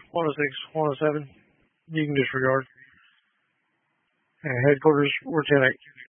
106, 107. You can disregard. Headquarters, we're 10-8.